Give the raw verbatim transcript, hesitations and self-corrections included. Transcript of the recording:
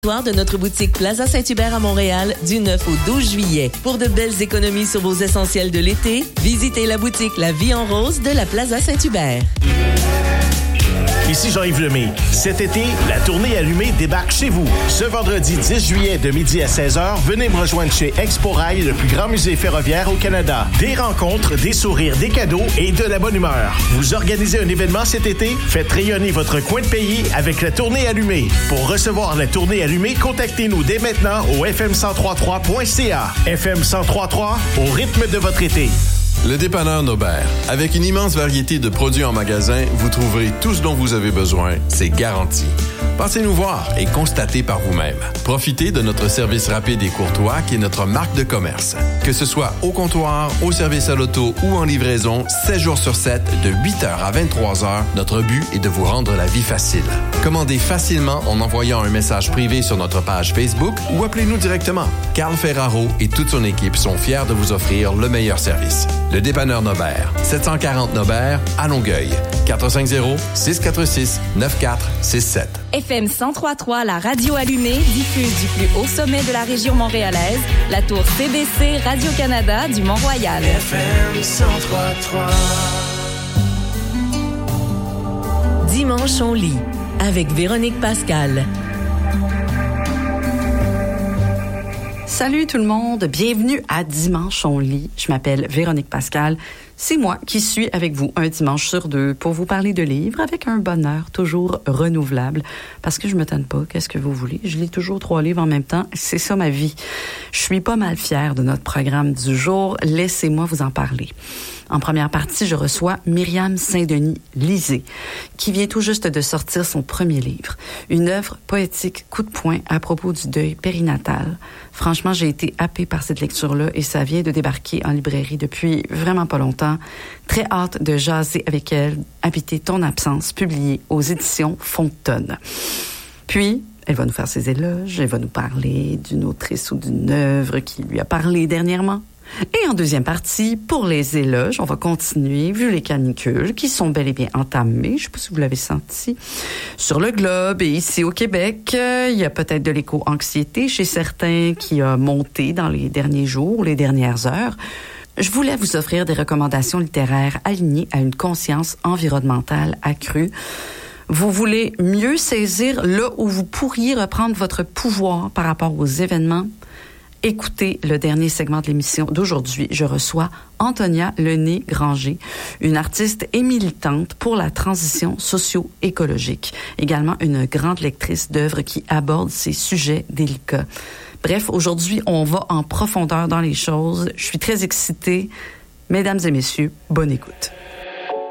de notre boutique Plaza Saint-Hubert à Montréal du neuf au douze juillet. Pour de belles économies sur vos essentiels de l'été, visitez la boutique La Vie en Rose de la Plaza Saint-Hubert. Ici Jean-Yves Lemay. Cet été, la tournée allumée débarque chez vous. Ce vendredi dix juillet de midi à seize heures, venez me rejoindre chez Expo Rail, le plus grand musée ferroviaire au Canada. Des rencontres, des sourires, des cadeaux et de la bonne humeur. Vous organisez un événement cet été? Faites rayonner votre coin de pays avec la tournée allumée. Pour recevoir la tournée allumée, contactez-nous dès maintenant au f m cent trois trois point c a. F M cent trois trois, au rythme de votre été. Le dépanneur Nobert. Avec une immense variété de produits en magasin, vous trouverez tout ce dont vous avez besoin. C'est garanti. Passez nous voir et constatez par vous-même. Profitez de notre service rapide et courtois qui est notre marque de commerce. Que ce soit au comptoir, au service à l'auto ou en livraison, sept jours sur sept, de huit heures à vingt-trois heures, notre but est de vous rendre la vie facile. Commandez facilement en envoyant un message privé sur notre page Facebook ou appelez-nous directement. Carl Ferraro et toute son équipe sont fiers de vous offrir le meilleur service. Le dépanneur Nobert, sept cent quarante Nobert, à Longueuil. quatre cinq zéro, six quatre six, neuf quatre six sept. F M cent trois trois, la radio allumée, diffuse du plus haut sommet de la région montréalaise, la tour C B C Radio-Canada du Mont-Royal. F M cent trois trois. Dimanche on lit avec Véronique Pascal. Salut tout le monde, bienvenue à Dimanche on lit. Je m'appelle Véronique Pascal. C'est moi qui suis avec vous un dimanche sur deux pour vous parler de livres avec un bonheur toujours renouvelable. Parce que je me tanne pas, qu'est-ce que vous voulez? Je lis toujours trois livres en même temps, c'est ça ma vie. Je suis pas mal fière de notre programme du jour, laissez-moi vous en parler. En première partie, je reçois Myriam Saint-Denis-Lisée, qui vient tout juste de sortir son premier livre, une œuvre poétique coup de poing à propos du deuil périnatal. Franchement, j'ai été happée par cette lecture-là et ça vient de débarquer en librairie depuis vraiment pas longtemps. Très hâte de jaser avec elle, Habiter ton absence, publié aux éditions Fontaine. Puis, elle va nous faire ses éloges, elle va nous parler d'une autrice ou d'une œuvre qui lui a parlé dernièrement. Et en deuxième partie, pour les éloges, on va continuer, vu les canicules qui sont bel et bien entamées, je ne sais pas si vous l'avez senti, sur le globe et ici au Québec. Il y a peut-être de l'éco-anxiété chez certains qui a monté dans les derniers jours, les dernières heures. Je voulais vous offrir des recommandations littéraires alignées à une conscience environnementale accrue. Vous voulez mieux saisir là où vous pourriez reprendre votre pouvoir par rapport aux événements? Écoutez le dernier segment de l'émission d'aujourd'hui. Je reçois Antonia Lenné-Granger, une artiste et militante pour la transition socio-écologique. Également une grande lectrice d'œuvres qui abordent ces sujets délicats. Bref, aujourd'hui, on va en profondeur dans les choses. Je suis très excitée. Mesdames et messieurs, bonne écoute.